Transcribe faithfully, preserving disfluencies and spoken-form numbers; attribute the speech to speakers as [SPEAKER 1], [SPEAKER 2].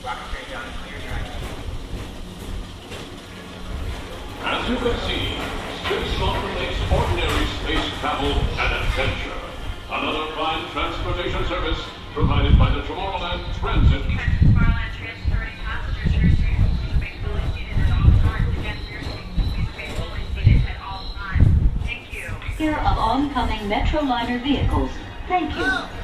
[SPEAKER 1] As you can see, space often makes ordinary space travel an adventure. Another fine transportation service provided by the Tomorrowland Transit.
[SPEAKER 2] Tomorrowland transporting passengers here soon. Please remain fully seated at all times. Again, for your safety, please remain fully seated at all times. Thank you.
[SPEAKER 3] Clear of oncoming Metroliner vehicles. Thank you.